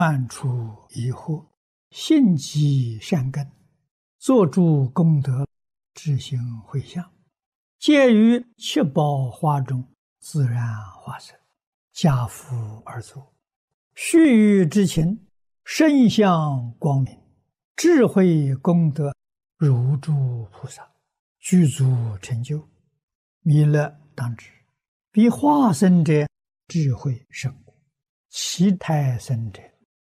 断除疑惑，信积善根，做诸功德，知行回向，皆于七宝花中自然化身，家福而作。须臾之情，身相光明，智慧功德如诸菩萨，具足成就。弥勒当知，彼化身者智慧甚故，其胎生者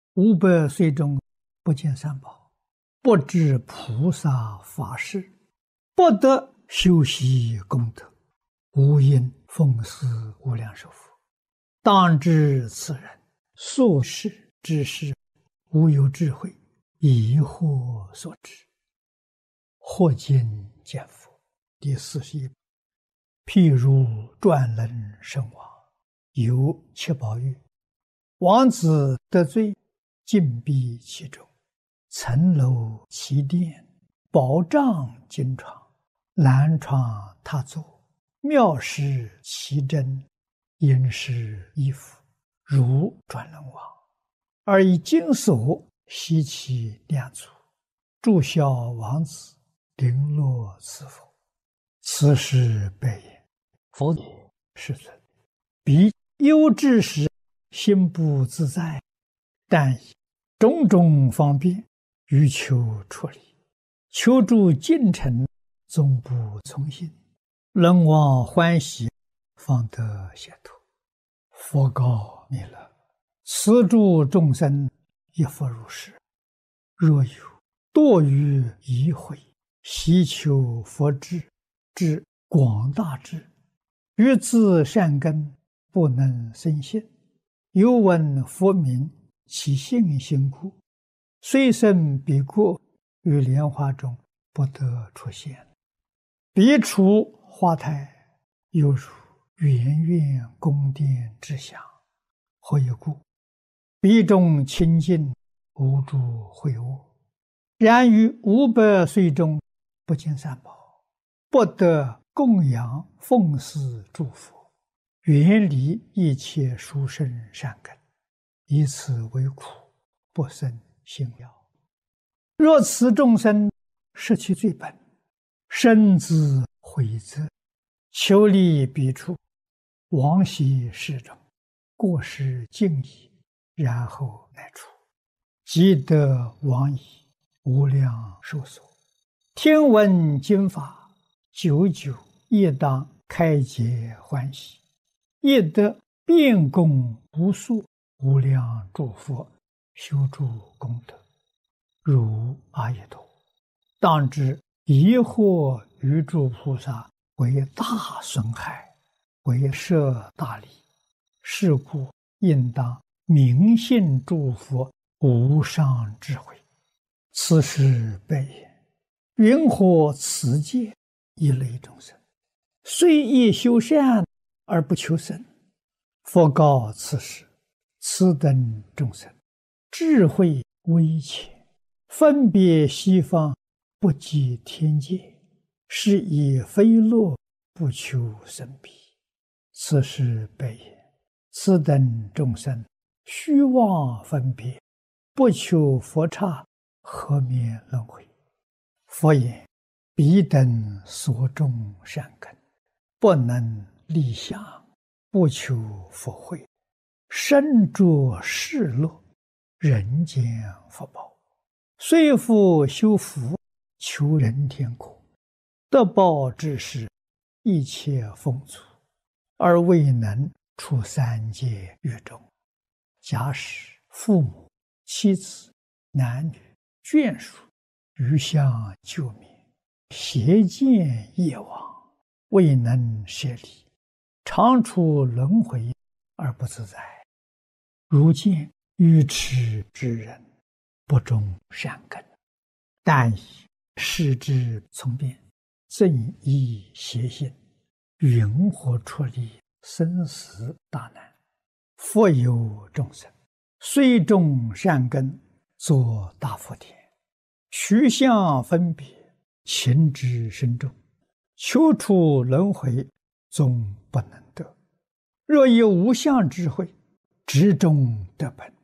500岁中不见三宝，不知菩萨法事，不得修习功德，无因奉祀无量寿佛。当知此人所事之事，无有智慧，疑惑所致。或今见佛第41。譬如转轮圣王，有七宝玉，王子得罪，禁闭其中，层楼其殿，宝帐金床，蓝床榻座，妙饰其真，殷实衣服，如转轮王，而以金锁悉其两足，祝孝王子，绫罗赐佛。此时白言：佛也，世尊，彼忧之时，心不自在，但以种种方便，欲求出离，求助进程，总不从心，人王欢喜，方得解脱。佛告弥勒：此诸众生亦复如是。若有堕于疑慧，希求佛智，之广大智，于自善根不能生信，又闻佛名，其信心故，虽生彼国，于莲花中不得出现。彼处花台，犹如圆圆宫殿之祥。何以故？彼中清净，无诸秽恶。然于500岁中，不见三宝，不得供养奉祀诸佛，远离一切殊胜善根，以此为苦，不生信要。若此众生失其罪本，深自悔责，求离彼处，往昔世中，过失尽已，然后乃出，即得往矣，无量寿所。听闻经法，久久亦当开解欢喜，亦得遍供无数无量诸佛，修诸功德，如阿逸多。当知疑惑于诸菩萨，为大损害，为摄大利。是故应当明信诸佛无上智慧。此时白言：云何此界一类众生，虽亦修善而不求生？佛告此时：此等众生，智慧微浅，分别西方，不及天界，是以非乐，不求生彼。此时白言：此等众生，虚妄分别，不求佛刹，何免轮回？佛言：彼等所种善根，不能立想，不求佛慧，身着世乐，人间福报，虽复修福，求人天国，得报之时，一切丰足，而未能出三界狱中。假使父母、妻子、男女、眷属，余相救灭，邪见业往，未能舍离，常处轮回而不自在。如见愚痴之人，不种善根，但以视之从变，正依邪心，云何出离生死大难？复有众生，虽种善根，作大福田，取相分别，情之深重，求出轮回，终不能得。若以无相智慧，直中得本，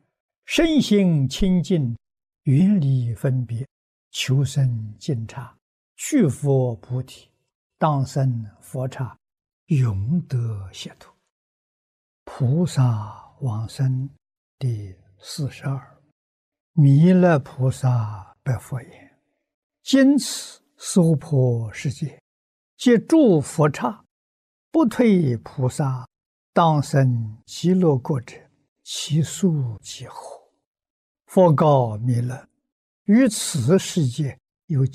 身心清净，远离分别，求生净刹，去佛菩提，当生佛刹，永得解脱。菩萨往生第42。弥勒菩萨白佛言：今此娑婆世界，皆诸佛刹，不退菩萨，当生极乐国者，其数几何？佛告弥勒：于此世界有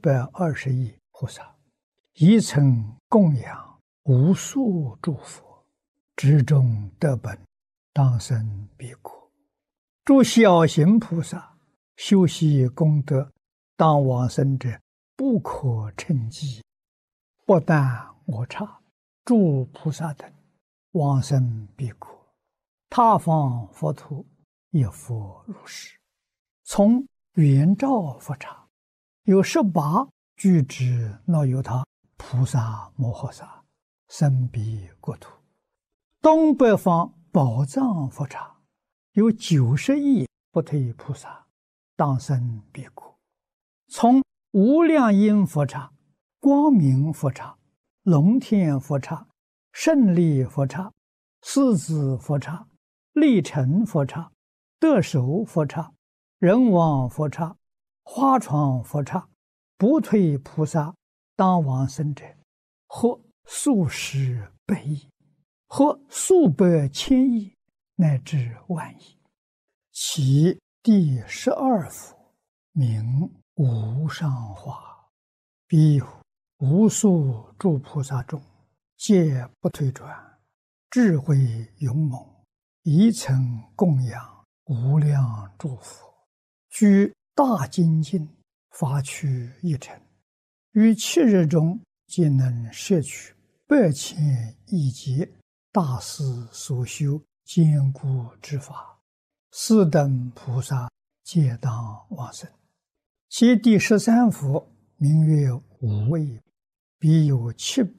720亿菩萨，一曾供养无数诸佛，之中得本，当生彼国。诸小行菩萨修习功德，当往生者，不可称计。不但我刹，诸菩萨等往生彼国，他方佛土也复如是。从圆照佛刹，有18具之那由他菩萨摩诃萨生彼国土。东北方宝藏佛刹，有90亿不退菩萨，当生彼国。从无量音佛刹、光明佛刹、龙天佛刹、胜利佛刹、狮子佛刹、力成佛刹、得手佛刹、人王佛刹、花床佛刹，不退菩萨当往生者，或数十百亿，或数百千亿，乃至万亿。其第12佛名无上化，彼无数诸菩萨中，皆不退转，智慧勇猛，一曾供养无量诸佛，居大精进，发趣一尘，于7日中，皆能摄取8千亿劫大师所修坚固之法，四等菩萨皆当往生。其第13佛名曰无畏，彼有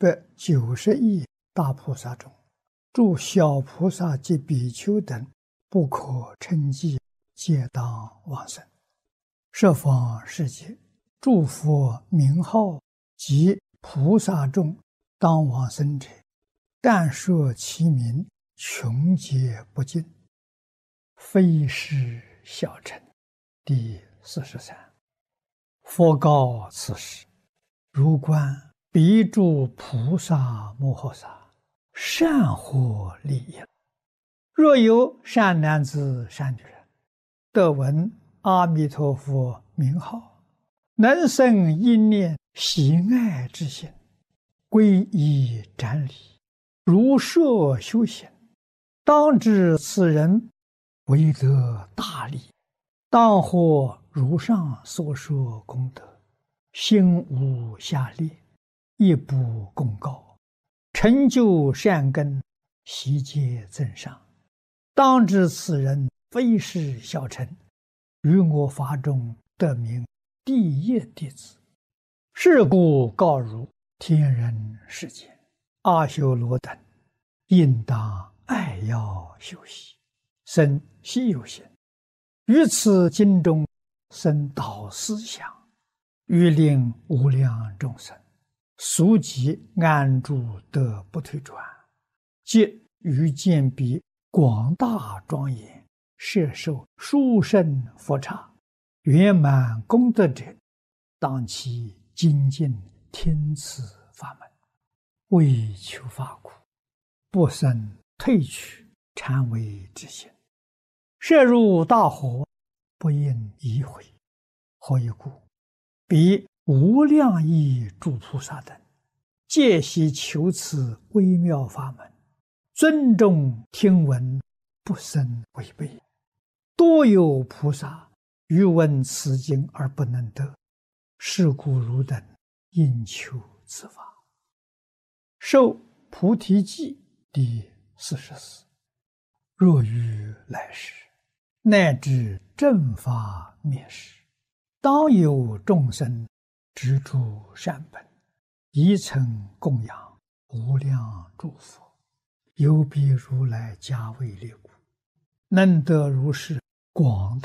790亿大菩萨中，诸小菩萨及比丘等，不可称计，皆当往生。十方世界诸佛名号及菩萨众当往生者，但说其名，穷劫不尽，非是小乘。第43。佛告此时：如观彼诸菩萨摩诃萨，善获利益。若有善男子善女人，得闻阿弥陀佛名号，能生一念喜爱之心，皈依瞻礼，如设修行，当知此人为得大利，当获如上所说功德，心无下劣，亦不公告，成就善根，悉皆增上。当知此人非是小乘，于我法中得名第一弟子。是故告汝天人世间阿修罗等，应当爱要修习，生希有心，于此经中生导思想，欲令无量众生速即安住得不退转，即于见彼广大庄严，摄受殊胜佛刹，圆满功德者，当其精进听此法门，为求法苦，不生退去禅为之心，摄入大火，不应移回。何以故？彼无量亿诸菩萨等，皆悉求此微妙法门，尊重听闻，不生违背。多有菩萨欲闻此经而不能得，是故汝等应求此法。受菩提记第44。若于来世，乃至正法灭世，当有众生执诸善本，一曾供养无量诸佛，有彼如来加为列故，能得如是广大